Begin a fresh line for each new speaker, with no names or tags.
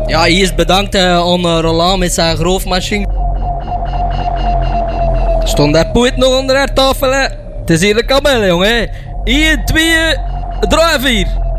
Ja, eerst bedankt aan Roland met zijn groofmachine. Stond dat poet nog onder haar tafel, hè? Het is hier de kamel, jongen. 1, 2, 3, 4.